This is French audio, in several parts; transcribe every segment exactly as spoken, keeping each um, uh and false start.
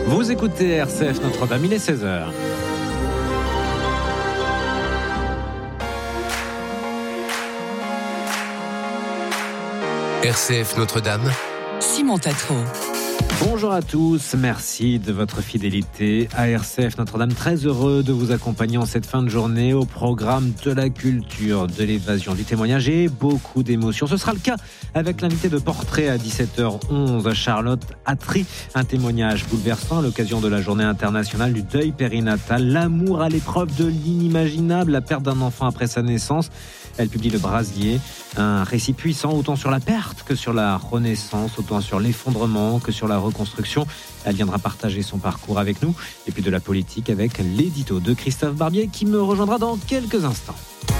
Vous écoutez R C F Notre-Dame, il est seize heures. R C F Notre-Dame, Simon Tatro. Bonjour à tous, merci de votre fidélité à R C F Notre-Dame. Très heureux de vous accompagner en cette fin de journée au programme de la culture, de l'évasion, du témoignage et beaucoup d'émotions. Ce sera le cas avec l'invité de Portrait à dix-sept heures onze, Charlotte Attry. Un témoignage bouleversant à l'occasion de la journée internationale du deuil périnatal. L'amour à l'épreuve de l'inimaginable, la perte d'un enfant après sa naissance. Elle publie Le Brasier, un récit puissant autant sur la perte que sur la renaissance, autant sur l'effondrement que sur la reconstruction. Elle viendra partager son parcours avec nous et puis de la politique avec l'édito de Christophe Barbier qui me rejoindra dans quelques instants.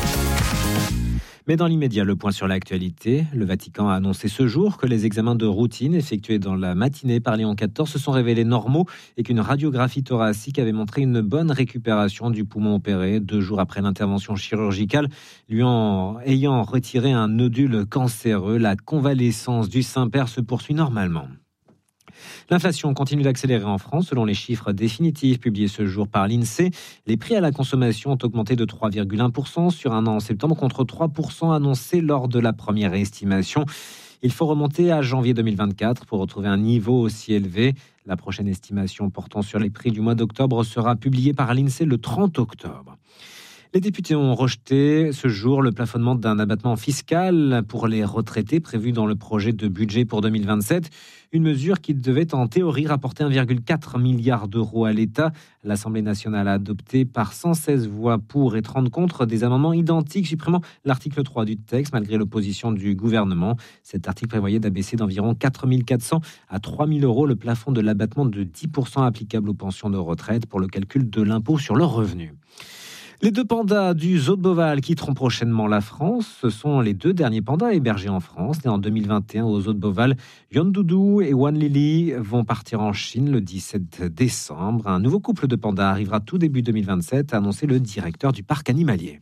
Mais dans l'immédiat, le point sur l'actualité. Le Vatican a annoncé ce jour que les examens de routine effectués dans la matinée par Léon quatorze se sont révélés normaux et qu'une radiographie thoracique avait montré une bonne récupération du poumon opéré deux jours après l'intervention chirurgicale, lui en ayant retiré un nodule cancéreux. La convalescence du Saint-Père se poursuit normalement. L'inflation continue d'accélérer en France. Selon les chiffres définitifs publiés ce jour par l'INSEE, les prix à la consommation ont augmenté de trois virgule un pour cent sur un an en septembre contre trois pour cent annoncés lors de la première estimation. Il faut remonter à janvier deux mille vingt-quatre pour retrouver un niveau aussi élevé. La prochaine estimation portant sur les prix du mois d'octobre sera publiée par l'INSEE le trente octobre. Les députés ont rejeté ce jour le plafonnement d'un abattement fiscal pour les retraités prévu dans le projet de budget pour deux mille vingt-sept. Une mesure qui devait en théorie rapporter un virgule quatre milliard d'euros à l'État. L'Assemblée nationale a adopté par cent seize voix pour et trente contre des amendements identiques supprimant l'article trois du texte malgré l'opposition du gouvernement. Cet article prévoyait d'abaisser d'environ quatre mille quatre cents à trois mille euros le plafond de l'abattement de dix pour cent applicable aux pensions de retraite pour le calcul de l'impôt sur le revenu. Les deux pandas du zoo de Beauval quitteront prochainement la France. Ce sont les deux derniers pandas hébergés en France. Nés en deux mille vingt et un au zoo de Beauval, Yondoudou et Wan Lili vont partir en Chine le dix-sept décembre. Un nouveau couple de pandas arrivera tout début deux mille vingt-sept, a annoncé le directeur du parc animalier.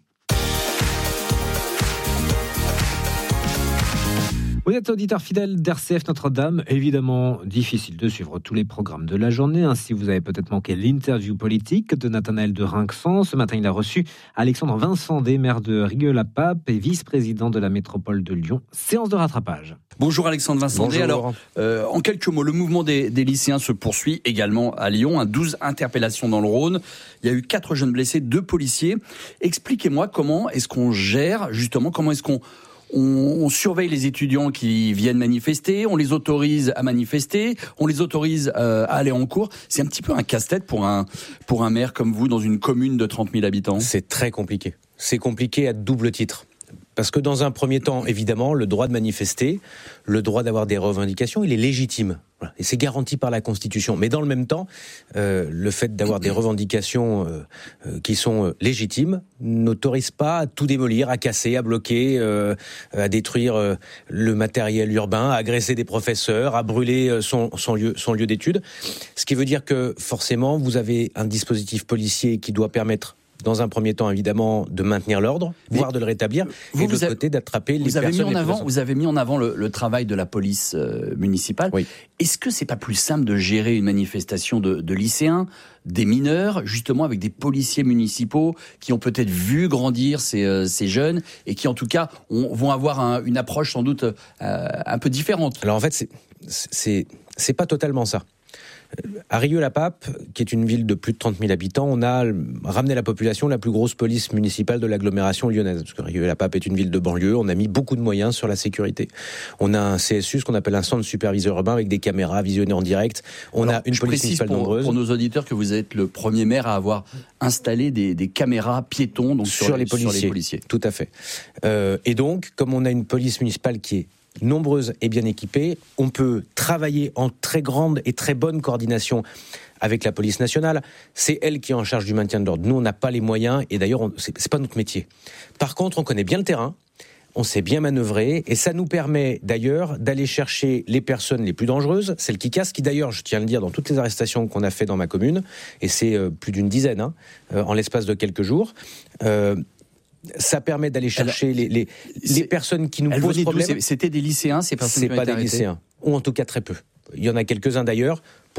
Vous êtes auditeur fidèle d'R C F Notre-Dame. Évidemment, difficile de suivre tous les programmes de la journée. Ainsi, vous avez peut-être manqué l'interview politique de Nathanaël de Rinxan. Ce matin, il a reçu Alexandre Vincendé, maire de Rieux-la-Pape et vice-président de la métropole de Lyon. Séance de rattrapage. Bonjour Alexandre Vincendé. Bonjour. Alors, euh, en quelques mots, le mouvement des, des lycéens se poursuit également à Lyon. Hein, douze interpellations dans le Rhône. Il y a eu quatre jeunes blessés, deux policiers. Expliquez-moi comment est-ce qu'on gère, justement, comment est-ce qu'on On, on surveille les étudiants qui viennent manifester, on les autorise à manifester, on les autorise euh, à aller en cours. C'est un petit peu un casse-tête pour un, pour un maire comme vous dans une commune de trente mille habitants. C'est très compliqué. C'est compliqué à double titre. Parce que dans un premier temps, évidemment, le droit de manifester, le droit d'avoir des revendications, il est légitime. Voilà. Et c'est garanti par la Constitution. Mais dans le même temps, euh, le fait d'avoir des revendications euh, euh, qui sont euh, légitimes n'autorise pas à tout démolir, à casser, à bloquer, euh, à détruire euh, le matériel urbain, à agresser des professeurs, à brûler euh, son, son lieu, son lieu d'étude. Ce qui veut dire que forcément, vous avez un dispositif policier qui doit permettre dans un premier temps, évidemment, de maintenir l'ordre, mais voire de le rétablir, vous, et de l'autre côté, d'attraper les avez personnes mis en les avant, plus Vous avez mis en avant le, le travail de la police euh, municipale. Oui. Est-ce que c'est pas plus simple de gérer une manifestation de, de lycéens, des mineurs, justement avec des policiers municipaux qui ont peut-être vu grandir ces, euh, ces jeunes et qui, en tout cas, ont, vont avoir un, une approche sans doute euh, un peu différente? Alors en fait, c'est, c'est, c'est pas totalement ça. À Rieux-la-Pape, qui est une ville de plus de trente mille habitants, on a ramené la population la plus grosse police municipale de l'agglomération lyonnaise. Parce que Rieux-la-Pape est une ville de banlieue, on a mis beaucoup de moyens sur la sécurité. On a un C S U, ce qu'on appelle un centre superviseur urbain, avec des caméras visionnées en direct. On Alors, a une je police municipale pour, nombreuse. Pour nos auditeurs que vous êtes le premier maire à avoir installé des, des caméras piétons donc sur, sur, les, les policiers. sur les policiers. Tout à fait. Euh, et donc, comme on a une police municipale qui est nombreuses et bien équipées, on peut travailler en très grande et très bonne coordination avec la police nationale. C'est elle qui est en charge du maintien de l'ordre. Nous, on n'a pas les moyens, et d'ailleurs, on, c'est, c'est pas notre métier. Par contre, on connaît bien le terrain, on sait bien manœuvrer, et ça nous permet d'ailleurs d'aller chercher les personnes les plus dangereuses, celles qui cassent, qui d'ailleurs, je tiens à le dire, dans toutes les arrestations qu'on a fait dans ma commune, et c'est euh, plus d'une dizaine, hein, euh, en l'espace de quelques jours, euh, ça permet d'aller chercher Alors, les, les, les personnes qui nous posent problème. C'était des lycéens, ces personnes C'est qui ont pas été des arrêtées. lycéens, ou en tout cas très peu. Il y en a quelques-uns d'ailleurs.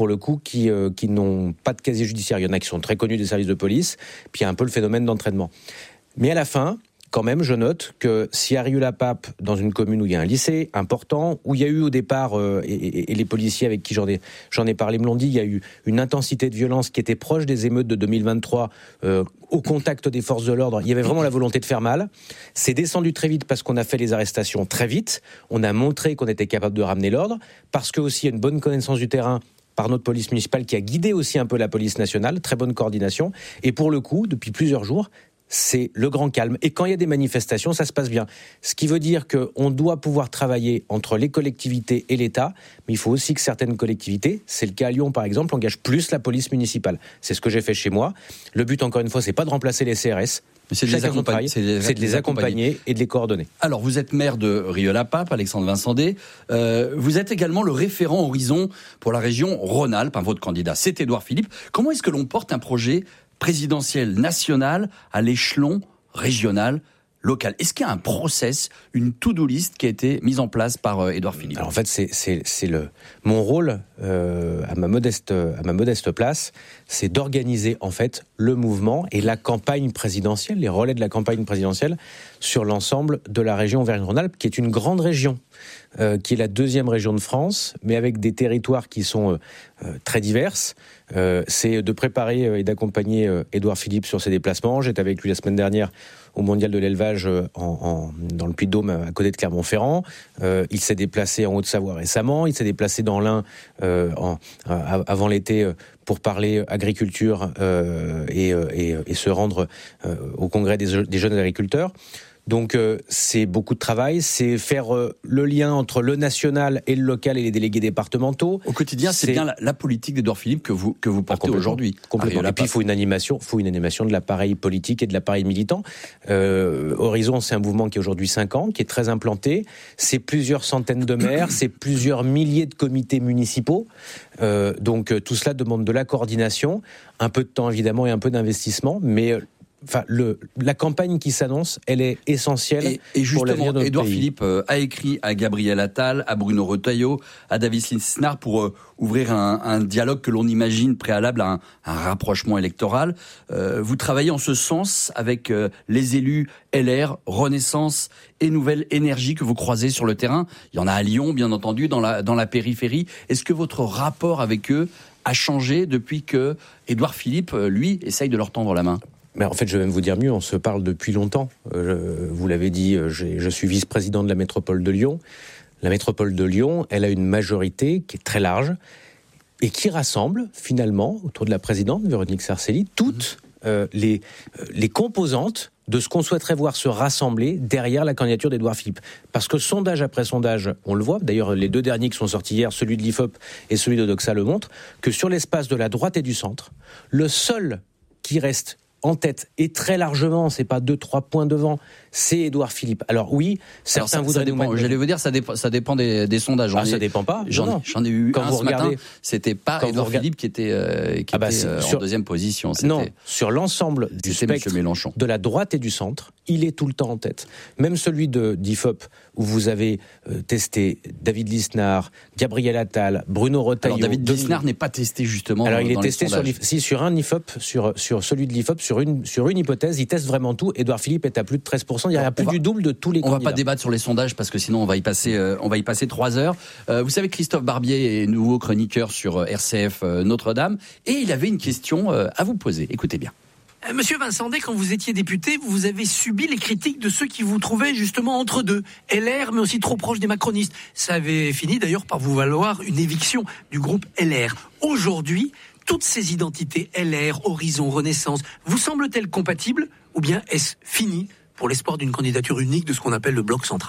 pour le coup, qui, euh, qui n'ont pas de casier judiciaire. Il y en a qui sont très connus des services de police, puis il y a un peu le phénomène d'entraînement. Mais à la fin, quand même, je note que si à Rieux-la-Pape, dans une commune où il y a un lycée important, où il y a eu au départ, euh, et, et, et les policiers avec qui j'en ai, j'en ai parlé me l'ont dit, il y a eu une intensité de violence qui était proche des émeutes de deux mille vingt-trois, euh, au contact des forces de l'ordre. Il y avait vraiment la volonté de faire mal. C'est descendu très vite parce qu'on a fait les arrestations très vite. On a montré qu'on était capable de ramener l'ordre, parce que aussi il y a une bonne connaissance du terrain par notre police municipale qui a guidé aussi un peu la police nationale, très bonne coordination. Et pour le coup, depuis plusieurs jours, c'est le grand calme. Et quand il y a des manifestations, ça se passe bien. Ce qui veut dire qu'on doit pouvoir travailler entre les collectivités et l'État, mais il faut aussi que certaines collectivités, c'est le cas à Lyon par exemple, engagent plus la police municipale. C'est ce que j'ai fait chez moi. Le but, encore une fois, c'est pas de remplacer les C R S. Mais c'est de, les accompagner, c'est, de c'est de les accompagner et de les coordonner. Alors, vous êtes maire de Rieux-la-Pape, Alexandre Vincendé. Euh, vous êtes également le référent Horizon pour la région Rhône-Alpes. Votre candidat, c'est Édouard Philippe. Comment est-ce que l'on porte un projet présidentiel national à l'échelon régional, local? Est-ce qu'il y a un process, une to-do list qui a été mise en place par euh, Édouard Philippe? Alors en fait, c'est, c'est, c'est le, mon rôle, euh, à ma modeste, à ma modeste place, c'est d'organiser en fait le mouvement et la campagne présidentielle, les relais de la campagne présidentielle sur l'ensemble de la région Auvergne-Rhône-Alpes, qui est une grande région, euh, qui est la deuxième région de France, mais avec des territoires qui sont euh, très diverses. Euh, c'est de préparer et d'accompagner euh, Édouard Philippe sur ses déplacements. J'étais avec lui la semaine dernière au Mondial de l'élevage euh, en, en, dans le Puy-de-Dôme à côté de Clermont-Ferrand. Euh, il s'est déplacé en Haute-Savoie récemment. Il s'est déplacé dans l'Ain euh, en, euh, avant l'été euh, pour parler agriculture euh, et, euh, et, et se rendre euh, au congrès des, des jeunes agriculteurs. Donc euh, c'est beaucoup de travail, c'est faire euh, le lien entre le national et le local et les délégués départementaux. Au quotidien, c'est, c'est bien la, la politique d'Édouard Philippe que vous que vous portez ah, aujourd'hui. Complètement. Et puis il faut une animation, faut une animation de l'appareil politique et de l'appareil militant. Euh, Horizon, c'est un mouvement qui a aujourd'hui cinq ans, qui est très implanté. C'est plusieurs centaines de maires, c'est plusieurs milliers de comités municipaux. Euh, donc tout cela demande de la coordination, un peu de temps évidemment et un peu d'investissement, mais Enfin, le, la campagne qui s'annonce, elle est essentielle et, et pour l'avenir de notre Édouard pays. Philippe euh, a écrit à Gabriel Attal, à Bruno Retailleau, à David Lisnard pour euh, ouvrir un, un dialogue que l'on imagine préalable à un, un rapprochement électoral. Euh, vous travaillez en ce sens avec euh, les élus L R, Renaissance et Nouvelle Énergie que vous croisez sur le terrain. Il y en a à Lyon, bien entendu, dans la, dans la périphérie. Est-ce que votre rapport avec eux a changé depuis que Édouard Philippe, lui, essaye de leur tendre la main ? Mais en fait, je vais même vous dire mieux, on se parle depuis longtemps. Euh, vous l'avez dit, je, je suis vice-président de la métropole de Lyon. La métropole de Lyon, elle a une majorité qui est très large et qui rassemble, finalement, autour de la présidente, Véronique Sarcelli, toutes euh, les, euh, les composantes de ce qu'on souhaiterait voir se rassembler derrière la candidature d'Édouard Philippe. Parce que sondage après sondage, on le voit, d'ailleurs les deux derniers qui sont sortis hier, celui de l'I F O P et celui de Doxa le montrent, que sur l'espace de la droite et du centre, le seul qui reste en tête, et très largement, c'est pas deux, trois points devant, c'est Édouard Philippe. Alors oui, certains Alors ça, voudraient... Ça dépend, j'allais vous dire, ça dépend, ça dépend des, des sondages. Ah, ai, ça dépend pas J'en, non. j'en ai eu quand un vous ce regardez, matin, c'était pas Édouard regardez... Philippe qui était, euh, qui ah bah, était euh, sur... en deuxième position. C'était... Non, sur l'ensemble du spectre de la droite et du centre, il est tout le temps en tête. Même celui de d'I F O P, où vous avez euh, testé David Lisnard, Gabriel Attal, Bruno Retailleau... Alors David Lisnard n'est pas testé justement Alors dans, il est dans testé sur, si, sur un I F O P, sur, sur celui de l'I F O P, sur une, sur une hypothèse, il teste vraiment tout. Édouard Philippe est à plus de treize pour cent, il y a plus va, du double de tous les on candidats. On va pas débattre sur les sondages parce que sinon on va y passer, euh, on va y passer trois heures. Euh, vous savez, Christophe Barbier est nouveau chroniqueur sur R C F euh, Notre-Dame et il avait une question euh, à vous poser. Écoutez bien. Monsieur Vincendé, quand vous étiez député, vous avez subi les critiques de ceux qui vous trouvaient justement entre deux, L R, mais aussi trop proche des macronistes. Ça avait fini d'ailleurs par vous valoir une éviction du groupe L R. Aujourd'hui, toutes ces identités, L R, Horizon, Renaissance, vous semblent-elles compatibles ou bien est-ce fini pour l'espoir d'une candidature unique de ce qu'on appelle le bloc central ?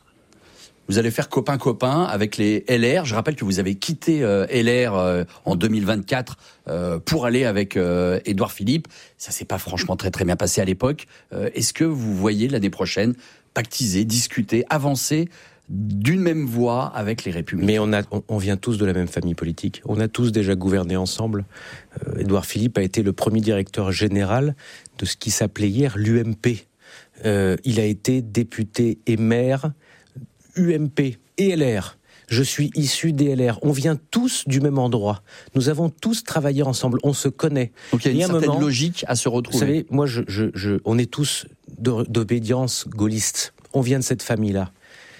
Vous allez faire copain-copain avec les L R. Je rappelle que vous avez quitté euh, L R euh, en deux mille vingt-quatre euh, pour aller avec euh, Édouard Philippe. Ça s'est pas franchement très très bien passé à l'époque. Euh, est-ce que vous voyez l'année prochaine pactiser, discuter, avancer d'une même voie avec les Républicains? Mais on, a, on, on vient tous de la même famille politique. On a tous déjà gouverné ensemble. Euh, Édouard Philippe a été le premier directeur général de ce qui s'appelait hier l'U M P. Euh, il a été député et maire U M P et L R. je suis issu des L R. On vient tous du même endroit. Nous avons tous travaillé ensemble. On se connaît. Donc il y a une certaine moment, logique à se retrouver. Vous savez, moi, je, je, je, on est tous d'obédience gaulliste. On vient de cette famille-là.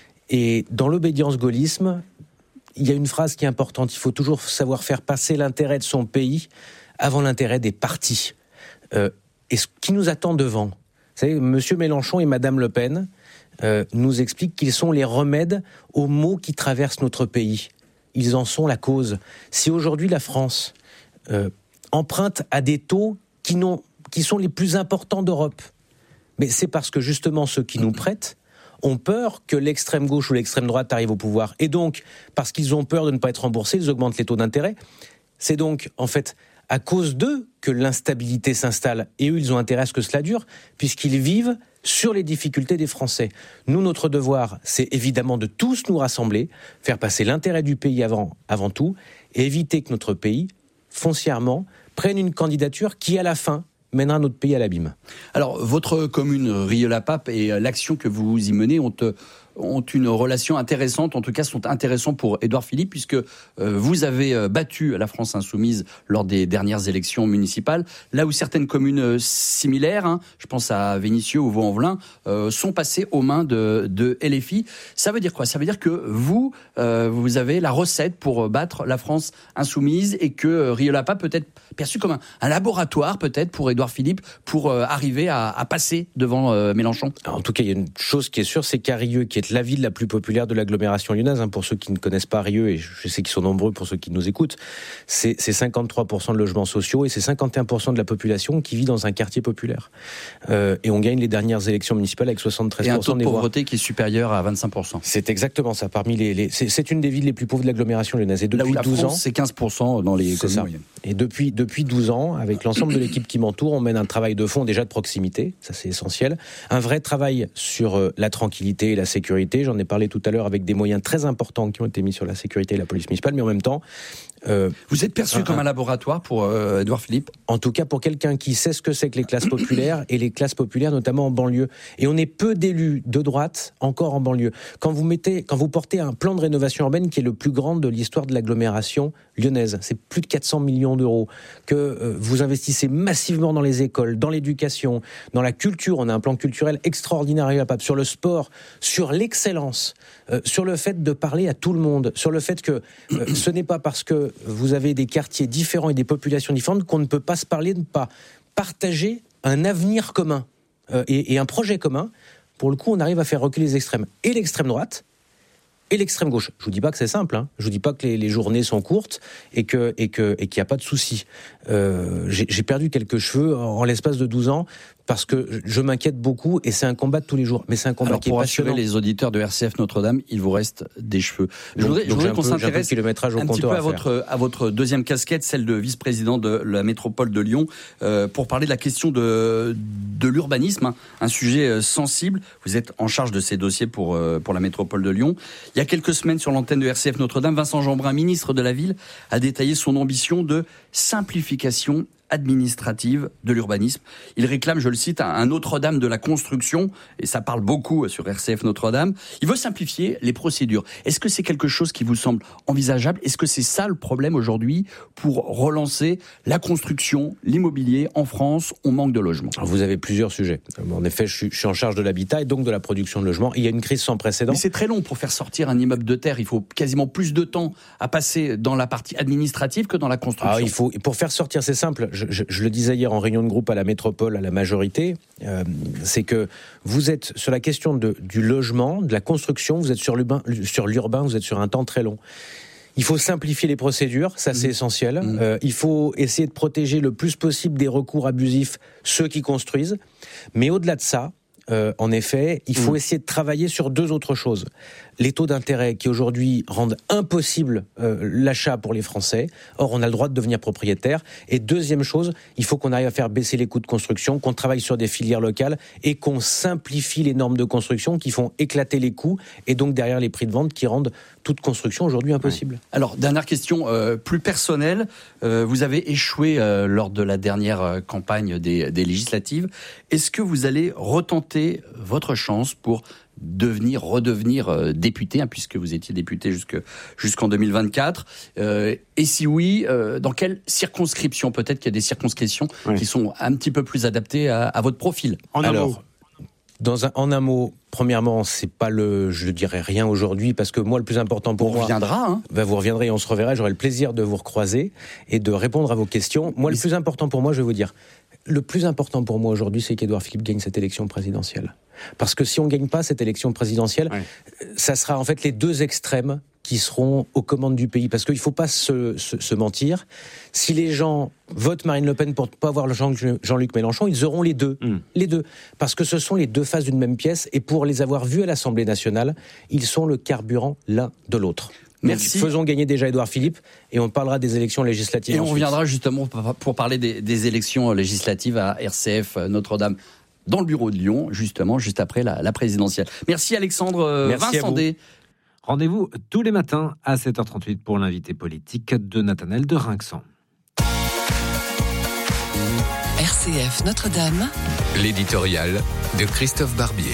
Et dans l'obédience gaullisme, il y a une phrase qui est importante. Il faut toujours savoir faire passer l'intérêt de son pays avant l'intérêt des partis. Euh, et ce qui nous attend devant, vous savez, Monsieur Mélenchon et Madame Le Pen euh, nous expliquent qu'ils sont les remèdes aux maux qui traversent notre pays. Ils en sont la cause. Si aujourd'hui la France euh, emprunte à des taux qui, n'ont, qui sont les plus importants d'Europe, mais c'est parce que justement ceux qui nous prêtent ont peur que l'extrême gauche ou l'extrême droite arrive au pouvoir. Et donc, parce qu'ils ont peur de ne pas être remboursés, ils augmentent les taux d'intérêt. C'est donc, en fait, à cause d'eux que l'instabilité s'installe. Et eux, ils ont intérêt à ce que cela dure, puisqu'ils vivent sur les difficultés des Français. Nous, notre devoir, c'est évidemment de tous nous rassembler, faire passer l'intérêt du pays avant, avant tout, et éviter que notre pays, foncièrement, prenne une candidature qui, à la fin, mènera notre pays à l'abîme. Alors, votre commune Rieux-la-Pape et l'action que vous y menez ont, ont une relation intéressante, en tout cas sont intéressants pour Édouard Philippe, puisque euh, vous avez battu la France Insoumise lors des dernières élections municipales, là où certaines communes similaires, hein, je pense à Vénissieux ou Vaux-en-Velin, euh, sont passées aux mains de, de L F I. Ça veut dire quoi ? Ça veut dire que vous, euh, vous avez la recette pour battre la France Insoumise et que euh, Rieux-la-Pape peut être perçu comme un, un laboratoire peut-être pour Édouard Philippe pour euh, arriver à, à passer devant euh, Mélenchon. Alors, en tout cas, il y a une chose qui est sûre, c'est qu'à Rieux, qui est la ville la plus populaire de l'agglomération lyonnaise, hein, pour ceux qui ne connaissent pas Rieux, et je sais qu'ils sont nombreux pour ceux qui nous écoutent, c'est, c'est cinquante-trois pour cent de logements sociaux et c'est cinquante et un pour cent de la population qui vit dans un quartier populaire. Euh, et on gagne les dernières élections municipales avec soixante-treize pour cent et un taux de pauvreté qui est supérieur à vingt-cinq pour cent. C'est exactement ça. Parmi les, les c'est, c'est une des villes les plus pauvres de l'agglomération lyonnaise. Et depuis là où la douze France, ans, c'est quinze pour cent dans les communes moyennes. Et depuis, depuis douze ans, avec l'ensemble de l'équipe qui m'entoure, on mène un travail de fond déjà de proximité, ça c'est essentiel. Un vrai travail sur euh, la tranquillité et la sécurité. J'en ai parlé tout à l'heure avec des moyens très importants qui ont été mis sur la sécurité et la police municipale, mais en même temps... Euh, Vous êtes perçu un, comme un laboratoire pour euh, Édouard Philippe ? En tout cas pour quelqu'un qui sait ce que c'est que les classes populaires, et les classes populaires notamment en banlieue. Et on est peu d'élus de droite encore en banlieue. Quand vous, mettez, quand vous portez un plan de rénovation urbaine qui est le plus grand de l'histoire de l'agglomération lyonnaise, c'est plus de quatre cents millions d'euros, que euh, vous investissez massivement dans les écoles, dans l'éducation, dans la culture, on a un plan culturel extraordinaire à Pape, sur le sport, sur l'excellence, euh, sur le fait de parler à tout le monde, sur le fait que euh, ce n'est pas parce que vous avez des quartiers différents et des populations différentes qu'on ne peut pas se parler, ne pas partager un avenir commun euh, et, et un projet commun. Pour le coup, on arrive à faire reculer les extrêmes. Et l'extrême droite, et l'extrême gauche. Je vous dis pas que c'est simple, hein. Je vous dis pas que les, les journées sont courtes et que et que et qu'il n'y a pas de souci. Euh, j'ai, j'ai perdu quelques cheveux en, en l'espace de douze ans parce que je m'inquiète beaucoup et c'est un combat de tous les jours. Mais c'est un combat Alors, qui est passionnant. Pour rassurer les auditeurs de R C F Notre-Dame, il vous reste des cheveux. Je donc, voudrais, donc je voudrais un qu'on peu, s'intéresse un, un petit peu à, à votre à votre deuxième casquette, celle de vice-président de la métropole de Lyon, euh, pour parler de la question de de l'urbanisme, hein, un sujet sensible. Vous êtes en charge de ces dossiers pour euh, pour la métropole de Lyon. Il y a quelques semaines sur l'antenne de R C F Notre-Dame, Vincent Jeanbrun, ministre de la Ville, a détaillé son ambition de simplification administrative de l'urbanisme. Il réclame, je le cite, un Notre-Dame de la construction, et ça parle beaucoup sur R C F Notre-Dame. Il veut simplifier les procédures. Est-ce que c'est quelque chose qui vous semble envisageable ? Est-ce que c'est ça le problème aujourd'hui pour relancer la construction, l'immobilier en France ? On manque de logements. Alors vous avez plusieurs sujets. En effet, je suis, je suis en charge de l'habitat et donc de la production de logements. Il y a une crise sans précédent. Mais c'est très long pour faire sortir un immeuble de terre. Il faut quasiment plus de temps à passer dans la partie administrative que dans la construction. Ah, il faut, pour faire sortir, c'est simple. Je, je, je le disais hier en réunion de groupe à la métropole, à la majorité, euh, c'est que vous êtes sur la question de, du logement, de la construction, vous êtes sur l'urbain, sur l'urbain, vous êtes sur un temps très long. Il faut simplifier les procédures, ça c'est mmh. essentiel. Mmh. Euh, il faut essayer de protéger le plus possible des recours abusifs ceux qui construisent. Mais au-delà de ça, euh, en effet, il faut mmh. essayer de travailler sur deux autres choses. Les taux d'intérêt qui aujourd'hui rendent impossible euh, l'achat pour les Français. Or, on a le droit de devenir propriétaire. Et deuxième chose, il faut qu'on arrive à faire baisser les coûts de construction, qu'on travaille sur des filières locales et qu'on simplifie les normes de construction qui font éclater les coûts et donc derrière les prix de vente qui rendent toute construction aujourd'hui impossible. Ouais. Alors, dernière question euh, plus personnelle. Euh, vous avez échoué euh, lors de la dernière euh, campagne des, des législatives. Est-ce que vous allez retenter votre chance pour devenir, redevenir euh, député, hein, puisque vous étiez député jusque, jusqu'en deux mille vingt-quatre. Euh, et si oui, euh, dans quelle circonscription ? Peut-être qu'il y a des circonscriptions oui. qui sont un petit peu plus adaptées à, à votre profil. En un mot. Dans un, en un mot, premièrement, c'est pas le, je ne dirais rien aujourd'hui, parce que moi, le plus important pour on moi... On reviendra, hein ben vous reviendrez, on se reverra, j'aurai le plaisir de vous recroiser et de répondre à vos questions. Moi, Mais le plus important pour moi, je vais vous dire, le plus important pour moi aujourd'hui, c'est qu'Édouard Philippe gagne cette élection présidentielle. Parce que si on ne gagne pas cette élection présidentielle, ouais. ça sera en fait les deux extrêmes qui seront aux commandes du pays. Parce qu'il ne faut pas se, se, se mentir. Si les gens votent Marine Le Pen pour ne pas avoir Jean, Jean-Luc Mélenchon, ils auront les deux. Mm. Les deux. Parce que ce sont les deux faces d'une même pièce. Et pour les avoir vus à l'Assemblée nationale, ils sont le carburant l'un de l'autre. Merci. Donc, faisons gagner déjà Édouard Philippe et on parlera des élections législatives. Et on ensuite. reviendra justement pour parler des, des élections législatives à R C F Notre-Dame dans le bureau de Lyon, justement, juste après la, la présidentielle. Merci Alexandre Merci Vincendé. Rendez-vous tous les matins à sept heures trente-huit pour l'invité politique de Nathanaël de Rinxan. R C F Notre-Dame. L'éditorial de Christophe Barbier.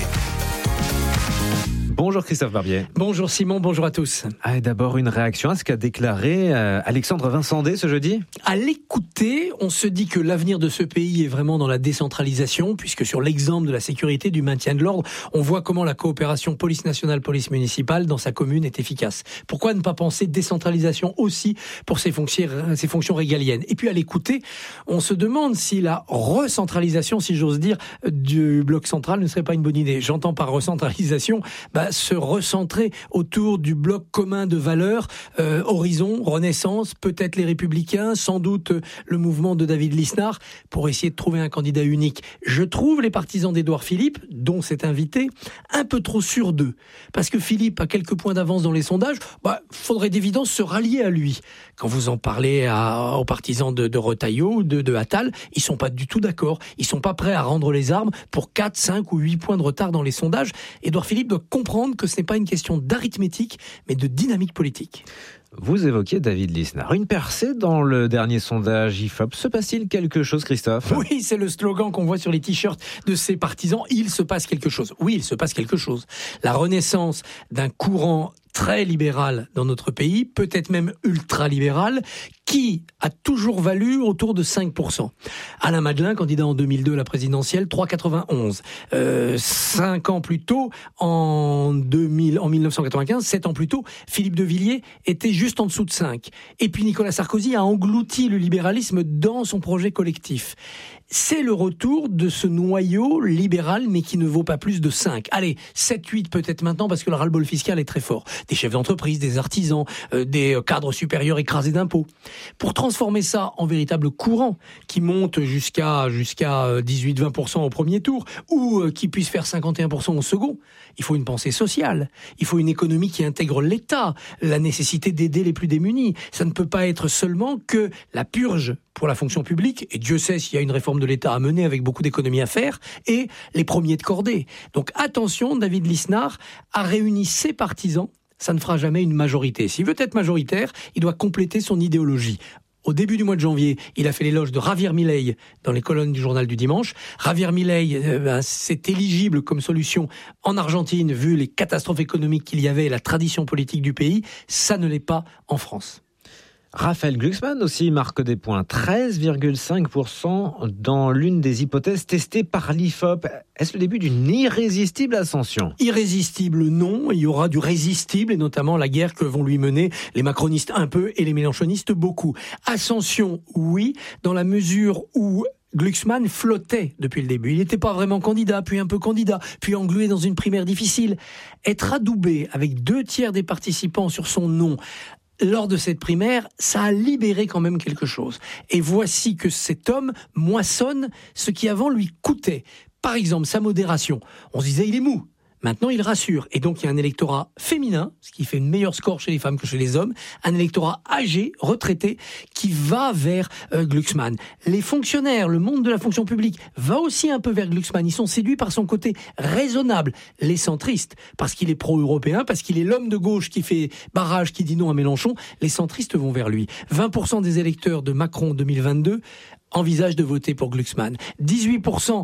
Bonjour Christophe Barbier. Bonjour Simon, bonjour à tous. Ah, d'abord une réaction à ce qu'a déclaré euh, Alexandre Vincendé ce jeudi. À l'écouter, on se dit que l'avenir de ce pays est vraiment dans la décentralisation, puisque sur l'exemple de la sécurité, du maintien de l'ordre, on voit comment la coopération police nationale, police municipale dans sa commune est efficace. Pourquoi ne pas penser décentralisation aussi pour ces fonctions, ces fonctions régaliennes ? Et puis à l'écouter, on se demande si la recentralisation, si j'ose dire, du bloc central ne serait pas une bonne idée. J'entends par recentralisation, bah, se recentrer autour du bloc commun de valeurs, euh, Horizon, Renaissance, peut-être les Républicains, sans doute euh, le mouvement de David Lisnard, pour essayer de trouver un candidat unique. Je trouve les partisans d'Édouard Philippe, dont cet invité, un peu trop sûrs d'eux. Parce que Philippe a quelques points d'avance dans les sondages, bah, faudrait d'évidence se rallier à lui. Quand vous en parlez à, aux partisans de, de Retailleau, de, de Attal, ils sont pas du tout d'accord. Ils sont pas prêts à rendre les armes pour quatre, cinq ou huit points de retard dans les sondages. Édouard Philippe doit comprendre que ce n'est pas une question d'arithmétique, mais de dynamique politique. Vous évoquiez David Lisnard. Une percée dans le dernier sondage I F O P. Se passe-t-il quelque chose, Christophe ? Oui, c'est le slogan qu'on voit sur les t-shirts de ses partisans. Il se passe quelque chose. Oui, il se passe quelque chose. La renaissance d'un courant très libéral dans notre pays, peut-être même ultra-libéral, qui a toujours valu autour de cinq pour cent. Alain Madelin, candidat en deux mille deux à la présidentielle, trois virgule quatre-vingt-onze. Euh, cinq ans plus tôt, en, deux mille, en dix-neuf cent quatre-vingt-quinze, sept ans plus tôt, Philippe de Villiers était juste en dessous de cinq. Et puis Nicolas Sarkozy a englouti le libéralisme dans son projet collectif. C'est le retour de ce noyau libéral, mais qui ne vaut pas plus de cinq. Allez, sept, huit peut-être maintenant, parce que le ras-le-bol fiscal est très fort. Des chefs d'entreprise, des artisans, euh, des cadres supérieurs écrasés d'impôts. Pour transformer ça en véritable courant, qui monte jusqu'à, jusqu'à dix-huit à vingt pour cent au premier tour, ou euh, qui puisse faire cinquante et un pour cent au second, il faut une pensée sociale. Il faut une économie qui intègre l'État, la nécessité d'aider les plus démunis. Ça ne peut pas être seulement que la purge pour la fonction publique, et Dieu sait s'il y a une réforme de l'État à mener avec beaucoup d'économies à faire, et les premiers de cordée. Donc attention, David Lisnard a réuni ses partisans, ça ne fera jamais une majorité. S'il veut être majoritaire, il doit compléter son idéologie. Au début du mois de janvier, il a fait l'éloge de Javier Milei dans les colonnes du journal du dimanche. Javier Milei, euh, ben, c'est éligible comme solution en Argentine, vu les catastrophes économiques qu'il y avait et la tradition politique du pays. Ça ne l'est pas en France. Raphaël Glucksmann aussi marque des points, treize virgule cinq pour cent dans l'une des hypothèses testées par l'I F O P. Est-ce le début d'une irrésistible ascension ? Irrésistible, non. Il y aura du résistible, et notamment la guerre que vont lui mener les macronistes un peu et les mélenchonistes beaucoup. Ascension, oui, dans la mesure où Glucksmann flottait depuis le début. Il n'était pas vraiment candidat, puis un peu candidat, puis englué dans une primaire difficile. Être adoubé avec deux tiers des participants sur son nom lors de cette primaire, ça a libéré quand même quelque chose. Et voici que cet homme moissonne ce qui avant lui coûtait. Par exemple, sa modération. On se disait, il est mou. Maintenant, il rassure. Et donc, il y a un électorat féminin, ce qui fait une meilleure score chez les femmes que chez les hommes, un électorat âgé, retraité, qui va vers euh, Glucksmann. Les fonctionnaires, le monde de la fonction publique, va aussi un peu vers Glucksmann. Ils sont séduits par son côté raisonnable. Les centristes, parce qu'il est pro-européen, parce qu'il est l'homme de gauche qui fait barrage, qui dit non à Mélenchon, les centristes vont vers lui. vingt pour cent des électeurs de Macron deux mille vingt-deux envisagent de voter pour Glucksmann. dix-huit pour cent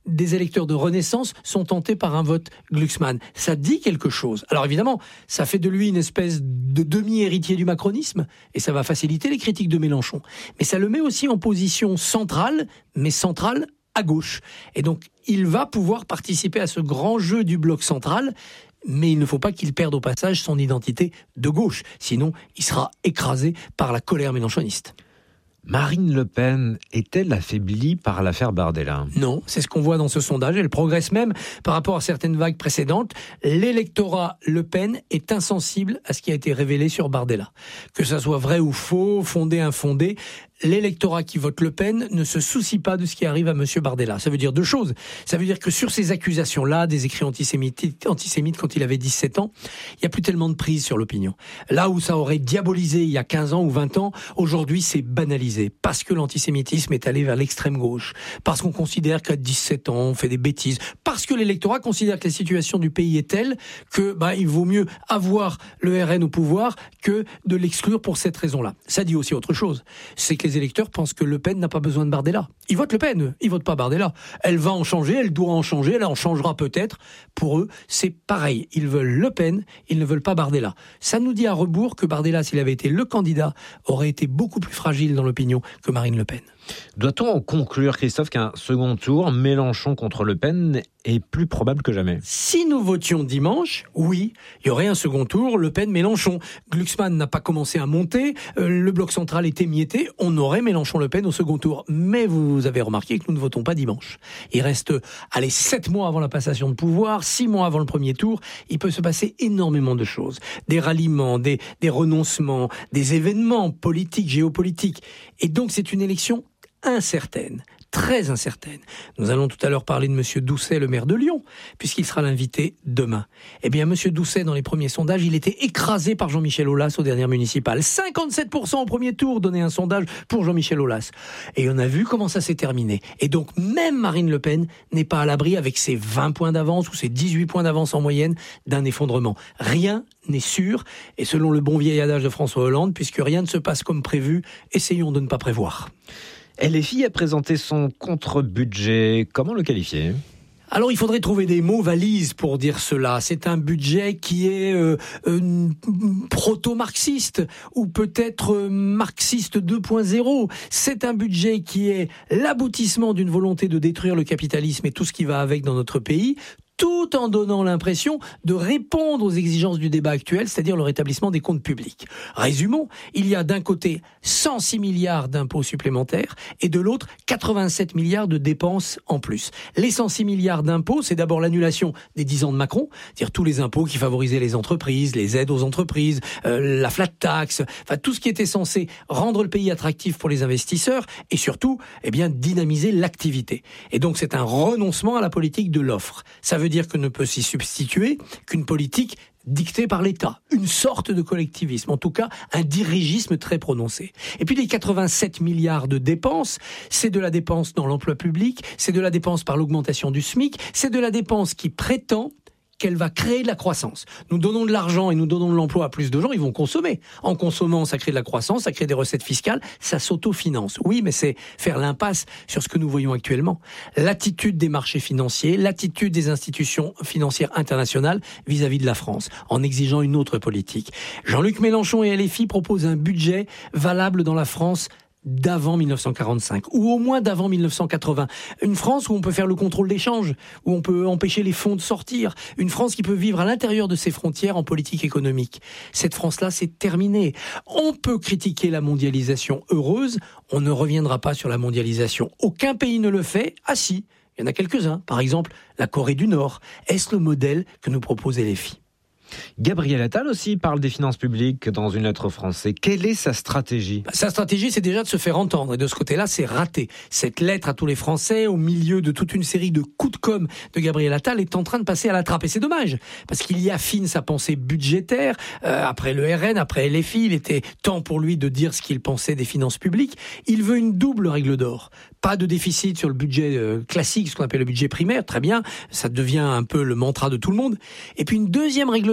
des électeurs de Renaissance sont tentés par un vote Glucksmann. Ça dit quelque chose. Alors évidemment, ça fait de lui une espèce de demi-héritier du macronisme, et ça va faciliter les critiques de Mélenchon. Mais ça le met aussi en position centrale, mais centrale à gauche. Et donc, il va pouvoir participer à ce grand jeu du bloc central, mais il ne faut pas qu'il perde au passage son identité de gauche. Sinon, il sera écrasé par la colère mélenchoniste. Marine Le Pen est-elle affaiblie par l'affaire Bardella ? Non, c'est ce qu'on voit dans ce sondage. Elle progresse même par rapport à certaines vagues précédentes. L'électorat Le Pen est insensible à ce qui a été révélé sur Bardella. Que ça soit vrai ou faux, fondé, infondé, l'électorat qui vote Le Pen ne se soucie pas de ce qui arrive à M. Bardella. Ça veut dire deux choses. Ça veut dire que sur ces accusations-là, des écrits antisémites, antisémites quand il avait dix-sept ans, il n'y a plus tellement de prise sur l'opinion. Là où ça aurait diabolisé il y a quinze ans ou vingt ans, aujourd'hui c'est banalisé. Parce que l'antisémitisme est allé vers l'extrême gauche. Parce qu'on considère qu'à dix-sept ans, on fait des bêtises. Parce que l'électorat considère que la situation du pays est telle que bah, il vaut mieux avoir le R N au pouvoir que de l'exclure pour cette raison-là. Ça dit aussi autre chose. C'est que les électeurs pensent que Le Pen n'a pas besoin de Bardella. Ils votent Le Pen, ils votent pas Bardella. Elle va en changer, elle doit en changer, elle en changera peut-être. Pour eux, c'est pareil. Ils veulent Le Pen, ils ne veulent pas Bardella. Ça nous dit à rebours que Bardella, s'il avait été le candidat, aurait été beaucoup plus fragile dans l'opinion que Marine Le Pen. Doit-on en conclure, Christophe, qu'un second tour, Mélenchon contre Le Pen, est plus probable que jamais ? Si nous votions dimanche, oui, il y aurait un second tour, Le Pen-Mélenchon. Glucksmann n'a pas commencé à monter, euh, le bloc central était mietté, on aurait Mélenchon-Le Pen au second tour. Mais vous avez remarqué que nous ne votons pas dimanche. Il reste, allez, sept mois avant la passation de pouvoir, six mois avant le premier tour, il peut se passer énormément de choses. Des ralliements, des, des renoncements, des événements politiques, géopolitiques. Et donc c'est une élection incertaine, très incertaine. Nous allons tout à l'heure parler de M. Doucet, le maire de Lyon, puisqu'il sera l'invité demain. Eh bien, M. Doucet, dans les premiers sondages, il était écrasé par Jean-Michel Aulas aux dernières municipales. cinquante-sept pour cent au premier tour, donnait un sondage pour Jean-Michel Aulas. Et on a vu comment ça s'est terminé. Et donc, même Marine Le Pen n'est pas à l'abri, avec ses vingt points d'avance ou ses dix-huit points d'avance en moyenne, d'un effondrement. Rien n'est sûr, et selon le bon vieil adage de François Hollande, puisque rien ne se passe comme prévu, essayons de ne pas prévoir. L F I a présenté son contre-budget. Comment le qualifier ? Alors, il faudrait trouver des mots valises pour dire cela. C'est un budget qui est euh, euh, proto-marxiste ou peut-être euh, marxiste deux point zéro. C'est un budget qui est l'aboutissement d'une volonté de détruire le capitalisme et tout ce qui va avec dans notre pays, tout en donnant l'impression de répondre aux exigences du débat actuel, c'est-à-dire le rétablissement des comptes publics. Résumons, il y a d'un côté cent six milliards d'impôts supplémentaires et de l'autre quatre-vingt-sept milliards de dépenses en plus. Les cent six milliards d'impôts, c'est d'abord l'annulation des dix ans de Macron, c'est-à-dire tous les impôts qui favorisaient les entreprises, les aides aux entreprises, euh, la flat tax, enfin tout ce qui était censé rendre le pays attractif pour les investisseurs et surtout, eh bien, dynamiser l'activité. Et donc c'est un renoncement à la politique de l'offre. Ça veut dire que ne peut s'y substituer qu'une politique dictée par l'État, une sorte de collectivisme, en tout cas un dirigisme très prononcé. Et puis les quatre-vingt-sept milliards de dépenses, c'est de la dépense dans l'emploi public, c'est de la dépense par l'augmentation du SMIC, c'est de la dépense qui prétend qu'elle va créer de la croissance. Nous donnons de l'argent et nous donnons de l'emploi à plus de gens, ils vont consommer. En consommant, ça crée de la croissance, ça crée des recettes fiscales, ça s'autofinance. Oui, mais c'est faire l'impasse sur ce que nous voyons actuellement. L'attitude des marchés financiers, l'attitude des institutions financières internationales vis-à-vis de la France, en exigeant une autre politique. Jean-Luc Mélenchon et L F I proposent un budget valable dans la France d'avant mille neuf cent quarante-cinq, ou au moins d'avant mille neuf cent quatre-vingts. Une France où on peut faire le contrôle d'échange, où on peut empêcher les fonds de sortir. Une France qui peut vivre à l'intérieur de ses frontières en politique économique. Cette France-là, c'est terminé. On peut critiquer la mondialisation heureuse, on ne reviendra pas sur la mondialisation. Aucun pays ne le fait. Ah si, il y en a quelques-uns. Par exemple, la Corée du Nord. Est-ce le modèle que nous propose L F I ? Gabriel Attal aussi parle des finances publiques dans une lettre aux Français. Quelle est sa stratégie ? Sa stratégie, c'est déjà de se faire entendre. Et de ce côté-là, c'est raté. Cette lettre à tous les Français, au milieu de toute une série de coups de com' de Gabriel Attal, est en train de passer à la trappe. Et c'est dommage, parce qu'il y affine sa pensée budgétaire. Euh, après le R N, après L F I, il était temps pour lui de dire ce qu'il pensait des finances publiques. Il veut une double règle d'or. Pas de déficit sur le budget euh, classique, ce qu'on appelle le budget primaire. Très bien, ça devient un peu le mantra de tout le monde. Et puis une deuxième règle d'or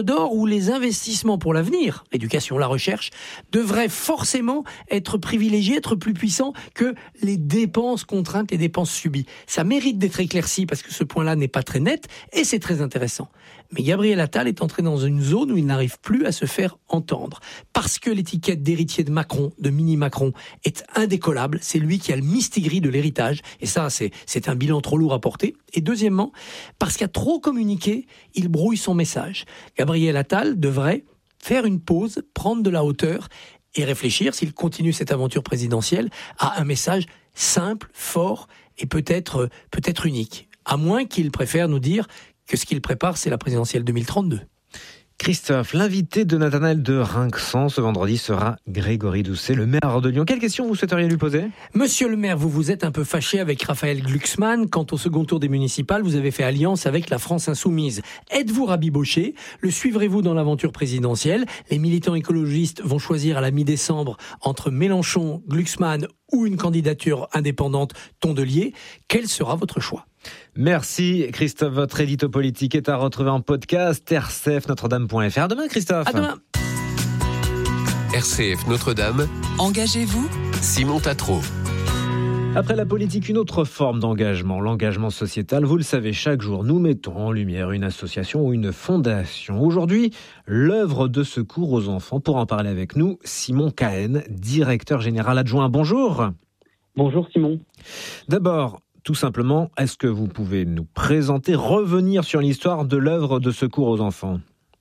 d'or où les investissements pour l'avenir, l'éducation, la recherche, devraient forcément être privilégiés, être plus puissants que les dépenses contraintes, les dépenses subies. Ça mérite d'être éclairci parce que ce point-là n'est pas très net et c'est très intéressant. Mais Gabriel Attal est entré dans une zone où il n'arrive plus à se faire entendre. Parce que l'étiquette d'héritier de Macron, de mini-Macron, est indécollable. C'est lui qui a le mistigris de l'héritage. Et ça, c'est, c'est un bilan trop lourd à porter. Et deuxièmement, parce qu'à trop communiquer, il brouille son message. Gabriel Attal devrait faire une pause, prendre de la hauteur et réfléchir, s'il continue cette aventure présidentielle, à un message simple, fort et peut-être, peut-être unique. À moins qu'il préfère nous dire que ce qu'il prépare, c'est la présidentielle deux mille trente-deux. Christophe, l'invité de Nathanaël de Rinxan ce vendredi sera Grégory Doucet, le maire de Lyon. Quelle question vous souhaiteriez lui poser ? Monsieur le maire, vous vous êtes un peu fâché avec Raphaël Glucksmann quand au second tour des municipales, vous avez fait alliance avec la France Insoumise. Êtes-vous rabiboché ? Le suivrez-vous dans l'aventure présidentielle ? Les militants écologistes vont choisir à la mi-décembre entre Mélenchon, Glucksmann ou une candidature indépendante Tondelier. Quel sera votre choix ? Merci Christophe, votre édito politique est à retrouver en podcast r c f notre dame point f r. À demain Christophe. À demain. R C F Notre-Dame. Engagez-vous, Simon Tatro. Après la politique, une autre forme d'engagement, l'engagement sociétal. Vous le savez, chaque jour, nous mettons en lumière une association ou une fondation. Aujourd'hui, l'œuvre de secours aux enfants. Pour en parler avec nous, Simon Cahen, directeur général adjoint. Bonjour. Bonjour Simon. D'abord, tout simplement, est-ce que vous pouvez nous présenter, revenir sur l'histoire de l'œuvre de secours aux enfants ?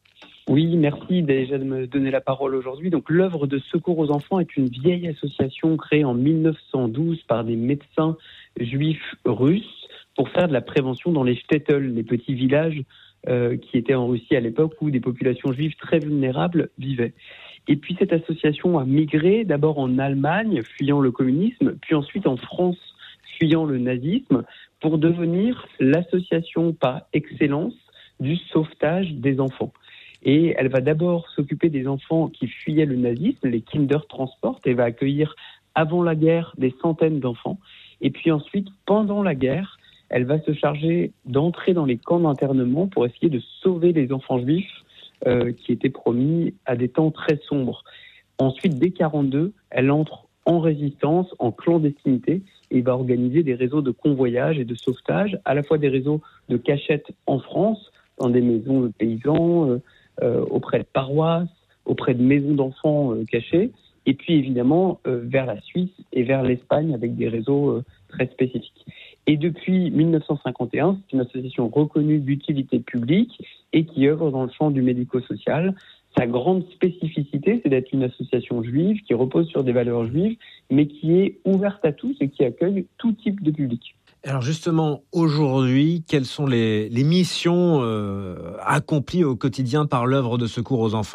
Oui, merci déjà de me donner la parole aujourd'hui. Donc, l'œuvre de secours aux enfants est une vieille association créée en mille neuf cent douze par des médecins juifs russes pour faire de la prévention dans les shtetl, les petits villages euh, qui étaient en Russie à l'époque où des populations juives très vulnérables vivaient. Et puis cette association a migré d'abord en Allemagne, fuyant le communisme, puis ensuite en France, fuyant le nazisme, pour devenir l'association par excellence du sauvetage des enfants. Et elle va d'abord s'occuper des enfants qui fuyaient le nazisme, les Kindertransport, et va accueillir avant la guerre des centaines d'enfants. Et puis ensuite, pendant la guerre, elle va se charger d'entrer dans les camps d'internement pour essayer de sauver les enfants juifs euh, qui étaient promis à des temps très sombres. Ensuite, dès quarante-deux, elle entre en résistance, en clandestinité, et va organiser des réseaux de convoyage et de sauvetage, à la fois des réseaux de cachette en France, dans des maisons de paysans, euh, euh, auprès de paroisses, auprès de maisons d'enfants euh, cachées, et puis évidemment euh, vers la Suisse et vers l'Espagne avec des réseaux euh, très spécifiques. Et depuis mille neuf cent cinquante et un, c'est une association reconnue d'utilité publique et qui œuvre dans le champ du médico-social. Sa grande spécificité, c'est d'être une association juive qui repose sur des valeurs juives, mais qui est ouverte à tous et qui accueille tout type de public. Alors justement, aujourd'hui, quelles sont les, les missions euh, accomplies au quotidien par l'œuvre de secours aux enfants ?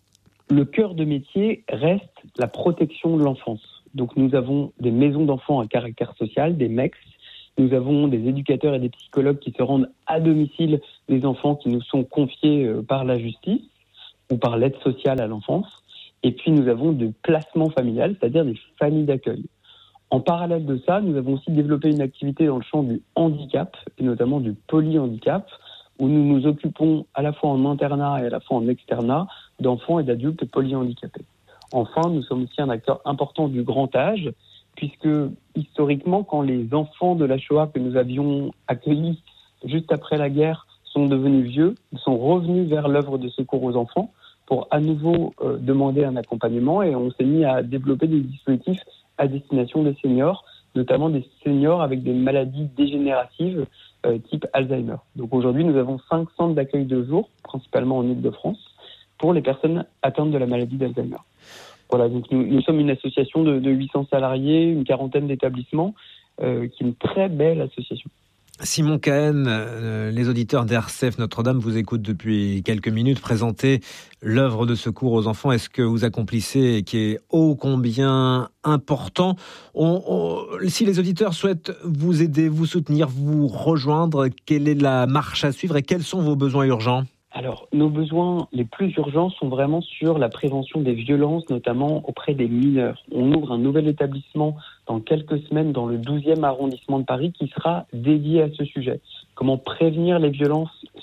Le cœur de métier reste la protection de l'enfance. Donc nous avons des maisons d'enfants à caractère social, des M E C. Nous avons des éducateurs et des psychologues qui se rendent à domicile des enfants qui nous sont confiés par la justice ou par l'aide sociale à l'enfance. Et puis nous avons des placements familiales, c'est-à-dire des familles d'accueil. En parallèle de ça, nous avons aussi développé une activité dans le champ du handicap, et notamment du polyhandicap, où nous nous occupons à la fois en internat et à la fois en externat d'enfants et d'adultes polyhandicapés. Enfin, nous sommes aussi un acteur important du grand âge, puisque historiquement, quand les enfants de la Shoah que nous avions accueillis juste après la guerre sont devenus vieux, ils sont revenus vers l'œuvre de secours aux enfants pour à nouveau euh, demander un accompagnement, et on s'est mis à développer des dispositifs à destination des seniors, notamment des seniors avec des maladies dégénératives euh, type Alzheimer. Donc aujourd'hui, nous avons cinq centres d'accueil de jour, principalement en Île-de-France, pour les personnes atteintes de la maladie d'Alzheimer. Voilà, donc nous, nous sommes une association de, de huit cents salariés, une quarantaine d'établissements, euh, qui est une très belle association. Simon Cahen, euh, les auditeurs d'R C F Notre-Dame vous écoutent depuis quelques minutes présenter l'œuvre de secours aux enfants. Est-ce que vous accomplissez, qui est ô combien important, on, on, si les auditeurs souhaitent vous aider, vous soutenir, vous rejoindre, quelle est la marche à suivre et quels sont vos besoins urgents ? Alors, nos besoins les plus urgents sont vraiment sur la prévention des violences, notamment auprès des mineurs. On ouvre un nouvel établissement dans quelques semaines dans le douzième arrondissement de Paris qui sera dédié à ce sujet. Comment prévenir les violences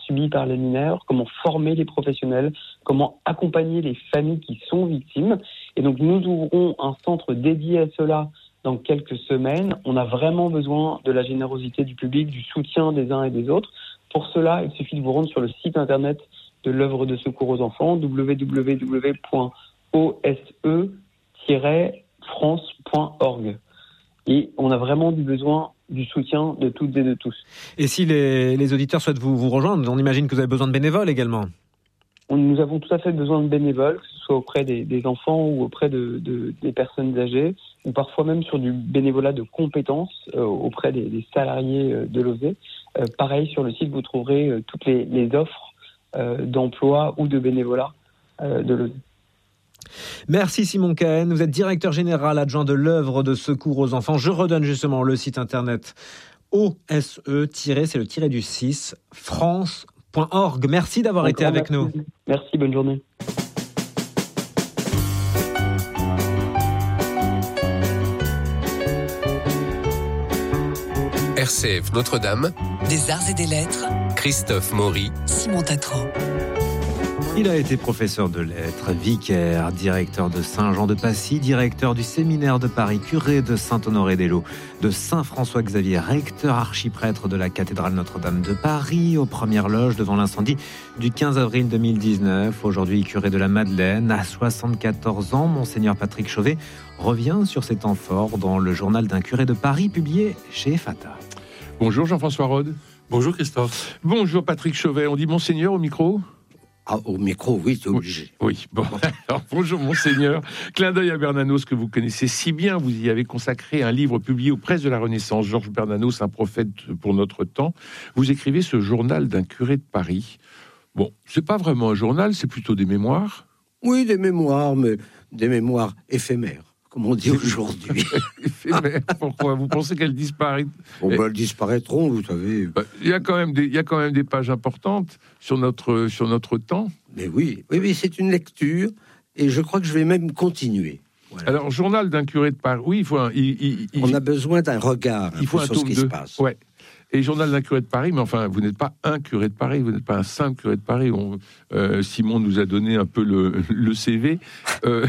subies par les mineurs, comment former les professionnels, comment accompagner les familles qui sont victimes. Et donc nous ouvrons un centre dédié à cela dans quelques semaines. On a vraiment besoin de la générosité du public, du soutien des uns et des autres. Pour cela, il suffit de vous rendre sur le site internet de l'œuvre de secours aux enfants, w w w point o s e tiret france point org. Et on a vraiment du besoin du soutien de toutes et de tous. Et si les, les auditeurs souhaitent vous, vous rejoindre, on imagine que vous avez besoin de bénévoles également. On, nous avons tout à fait besoin de bénévoles, que ce soit auprès des, des enfants ou auprès de, de, des personnes âgées, ou parfois même sur du bénévolat de compétences euh, auprès des, des salariés euh, de l'O S E. Euh, pareil, sur le site, vous trouverez euh, toutes les, les offres euh, d'emploi ou de bénévolat euh, de l'O S E. Merci Simon Cahen, vous êtes directeur général adjoint de l'œuvre de secours aux enfants. Je redonne justement le site internet O S E, c'est le tiré du six, france point org. Merci d'avoir été avec merci. nous. Merci, bonne journée. R C F Notre-Dame, des arts et des lettres, Christophe Maury, Simon Tatro. Il a été professeur de lettres, vicaire, directeur de Saint-Jean-de-Passy, directeur du séminaire de Paris, curé de Saint-Honoré-des-Laux, de Saint-François-Xavier, recteur archiprêtre de la cathédrale Notre-Dame de Paris, aux premières loges devant l'incendie du quinze avril deux mille dix-neuf. Aujourd'hui curé de la Madeleine, à soixante-quatorze ans, Monseigneur Patrick Chauvet revient sur ces temps forts dans le journal d'un curé de Paris publié chez Fata. Bonjour Jean-François Rode. Bonjour Christophe. Bonjour Patrick Chauvet. On dit Monseigneur au micro ? Ah, au micro, oui, c'est obligé. Oui, oui. Bon. Alors, bonjour Monseigneur. Clin d'œil à Bernanos que vous connaissez si bien. Vous y avez consacré un livre publié aux presses de la Renaissance. Georges Bernanos, un prophète pour notre temps. Vous écrivez ce journal d'un curé de Paris. Bon, c'est pas vraiment un journal, c'est plutôt des mémoires. Oui, des mémoires, mais des mémoires éphémères, comme on dit aujourd'hui. Éphémères. Pourquoi ? Vous pensez qu'elles disparaissent ? Bon, ben, elles disparaîtront, vous savez. Il y a quand même des, il y a quand même des pages importantes sur notre, sur notre temps. Mais oui, oui, oui, c'est une lecture, et je crois que je vais même continuer. Voilà. Alors, journal d'un curé de Paris, oui, il faut un, il, il, il, on a besoin d'un regard un il faut peu un sur ce tome qui deux. se passe. Ouais. Et journal d'un curé de Paris, mais enfin, vous n'êtes pas un curé de Paris, vous n'êtes pas un simple curé de Paris. On, euh, Simon nous a donné un peu le, le C V. Euh,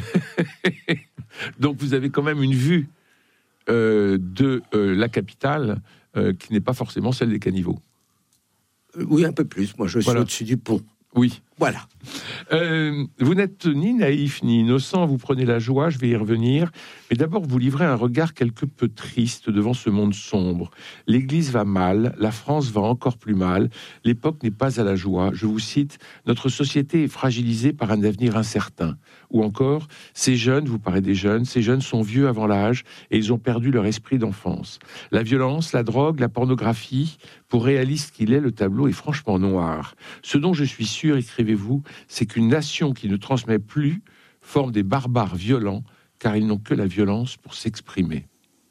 donc, vous avez quand même une vue euh, de euh, la capitale euh, qui n'est pas forcément celle des caniveaux. Oui, un peu plus. Moi, je suis voilà. au-dessus du pont. Oui. Voilà. Euh, vous n'êtes ni naïf ni innocent, vous prenez la joie, je vais y revenir. Mais d'abord, vous livrez un regard quelque peu triste devant ce monde sombre. L'Église va mal, la France va encore plus mal, l'époque n'est pas à la joie. Je vous cite, « Notre société est fragilisée par un avenir incertain. » Ou encore, « Ces jeunes, vous parlez des jeunes, ces jeunes sont vieux avant l'âge et ils ont perdu leur esprit d'enfance. La violence, la drogue, la pornographie, pour réaliste qu'il est, le tableau est franchement noir. Ce dont je suis sûr, écrivez-vous, c'est qu'une nation qui ne transmet plus forme des barbares violents, car ils n'ont que la violence pour s'exprimer. »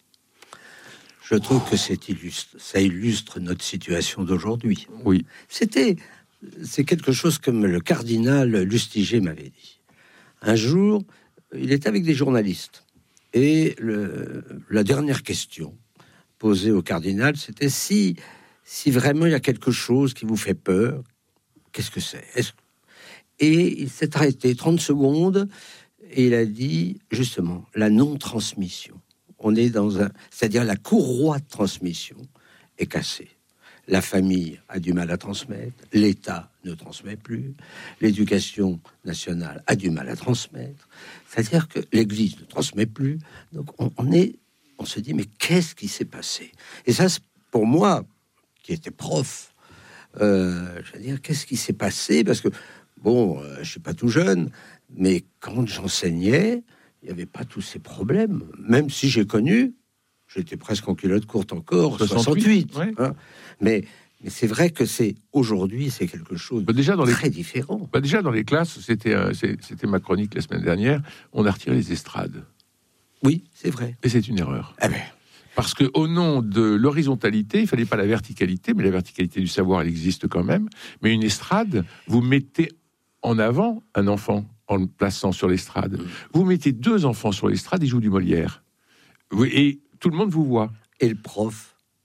Je trouve que c'est illustre, ça illustre notre situation d'aujourd'hui. Oui. C'était, c'est quelque chose comme le cardinal Lustiger m'avait dit. Un jour, il était avec des journalistes, et le, la dernière question posée au cardinal, c'était si, si vraiment il y a quelque chose qui vous fait peur, qu'est-ce que c'est ? Est-ce... Et il s'est arrêté trente secondes et il a dit, justement, la non-transmission. On est dans un... C'est-à-dire la courroie de transmission est cassée. La famille a du mal à transmettre, l'État ne transmet plus, l'éducation nationale a du mal à transmettre. C'est-à-dire que l'Église ne transmet plus. Donc on, on, est, on se dit, mais qu'est-ce qui s'est passé ? Et ça, pour moi, qui était prof, euh, je veux dire, qu'est-ce qui s'est passé ? Parce que bon, euh, je suis pas tout jeune, mais quand j'enseignais, il n'y avait pas tous ces problèmes. Même si j'ai connu, j'étais presque en culotte courte encore, soixante-huit. soixante-huit ouais. hein. Mais, mais c'est vrai que c'est aujourd'hui, c'est quelque chose bah déjà dans de les, très différent. Bah déjà dans les classes, c'était, euh, c'était ma chronique la semaine dernière, on a retiré les estrades. Oui, c'est vrai. Et c'est une erreur. Eh ben. Parce que au nom de l'horizontalité, il fallait pas la verticalité, mais la verticalité du savoir, elle existe quand même. Mais une estrade, vous mettez en avant un enfant en le plaçant sur l'estrade. Mmh. Vous mettez deux enfants sur l'estrade, ils jouent du Molière. Et tout le monde vous voit. Et le prof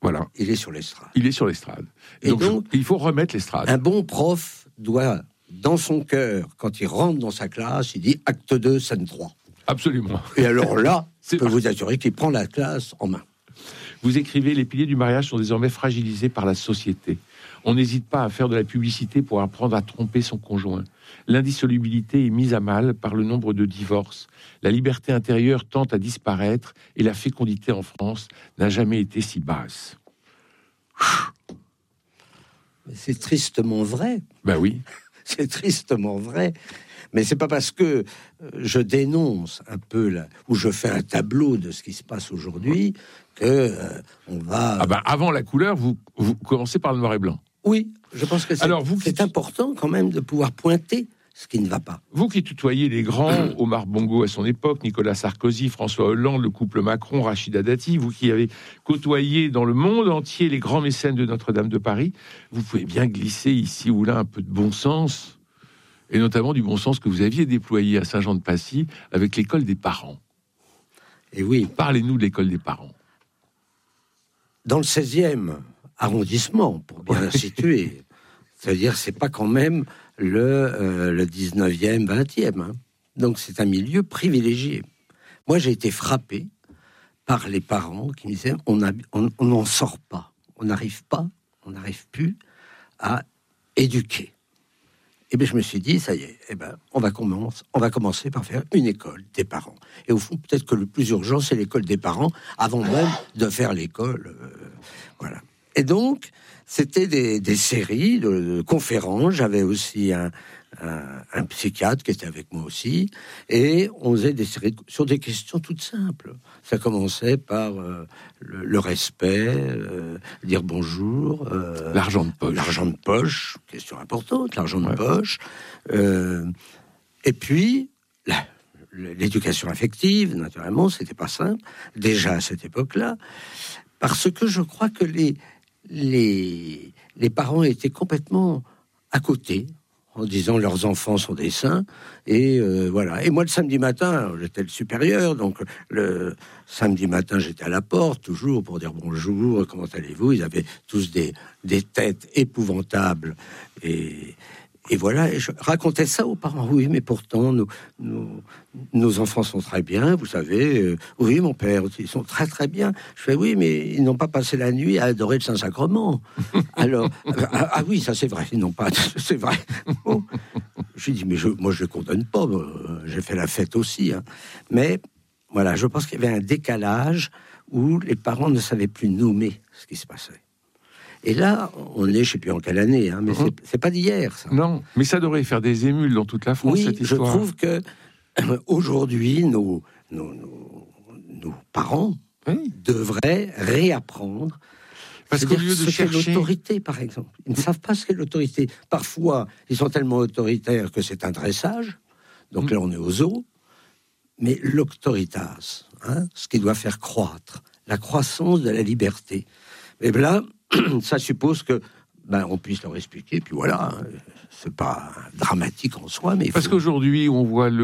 Voilà. Il est sur l'estrade. Il est sur l'estrade. Et donc, donc, il faut remettre l'estrade. Un bon prof doit, dans son cœur, quand il rentre dans sa classe, il dit acte deux, scène trois. Absolument. Et alors là, je peux parti. vous assurer qu'il prend la classe en main. Vous écrivez, les piliers du mariage sont désormais fragilisés par la société. On n'hésite pas à faire de la publicité pour apprendre à tromper son conjoint. L'indissolubilité est mise à mal par le nombre de divorces. La liberté intérieure tente à disparaître et la fécondité en France n'a jamais été si basse. Mais c'est tristement vrai. Ben oui. C'est tristement vrai. Mais c'est pas parce que je dénonce un peu là, ou je fais un tableau de ce qui se passe aujourd'hui que euh, on va. Ah ben avant la couleur, vous, vous commencez par le noir et blanc. Oui, je pense que c'est, Alors, vous c'est qui... important quand même de pouvoir pointer ce qui ne va pas. Vous qui tutoyez les grands, Omar Bongo à son époque, Nicolas Sarkozy, François Hollande, le couple Macron, Rachida Dati, vous qui avez côtoyé dans le monde entier les grands mécènes de Notre-Dame de Paris, vous pouvez bien glisser ici ou là un peu de bon sens, et notamment du bon sens que vous aviez déployé à Saint-Jean-de-Passy avec l'école des parents. Et oui. Parlez-nous de l'école des parents. Dans le seizième arrondissement, pour bien situer, c'est-à-dire c'est pas quand même le, euh, le dix-neuvième, vingtième. Hein. Donc c'est un milieu privilégié. Moi j'ai été frappé par les parents qui me disaient on n'en on, on sort pas, on n'arrive pas, on n'arrive plus à éduquer. Et bien je me suis dit ça y est, eh ben on va commencer, on va commencer par faire une école des parents. Et au fond peut-être que le plus urgent c'est l'école des parents avant même de faire l'école. Euh, voilà. Et donc, c'était des, des séries de, de conférences. J'avais aussi un, un, un psychiatre qui était avec moi aussi. Et on faisait des séries sur des questions toutes simples. Ça commençait par euh, le, le respect, euh, dire bonjour. Euh, l'argent de poche. L'argent de poche, question importante, l'argent de ouais. poche. Euh, et puis, la, l'éducation affective, naturellement, c'était pas simple. Déjà à cette époque-là. Parce que je crois que les... Les, les parents étaient complètement à côté, en disant leurs enfants sont des saints, et euh, voilà. Et moi, le samedi matin, j'étais le supérieur, donc le samedi matin, j'étais à la porte, toujours pour dire bonjour, comment allez-vous? Ils avaient tous des, des têtes épouvantables, et... Et voilà, et je racontais ça aux parents. Oui, mais pourtant, nous, nous, nos enfants sont très bien, vous savez. Euh, oui, mon père, ils sont très très bien. Je fais oui, mais ils n'ont pas passé la nuit à adorer le Saint-Sacrement. Alors, ah, ah oui, ça c'est vrai, ils n'ont pas, c'est vrai. Bon. Je dis, mais je, moi je ne condamne pas, j'ai fait la fête aussi. Hein. Mais voilà, je pense qu'il y avait un décalage où les parents ne savaient plus nommer ce qui se passait. Et là, on est, je ne sais plus en quelle année, hein, mais mmh. c'est, c'est pas d'hier, ça. Non, mais ça devrait faire des émules dans toute la France, oui, cette histoire. Je trouve que euh, aujourd'hui, nos, nos, nos, nos parents oui. devraient réapprendre. Parce qu'au lieu de ce chercher qu'est l'autorité, par exemple, ils ne savent pas ce qu'est l'autorité. Parfois, ils sont tellement autoritaires que c'est un dressage. Donc mmh. là, on est au zoo. Mais l'autoritas, hein, ce qui doit faire croître, la croissance de la liberté. Et bien là, ça suppose que ben, on puisse leur expliquer, puis voilà, hein, c'est pas dramatique en soi, mais il parce faut... qu'aujourd'hui, on voit le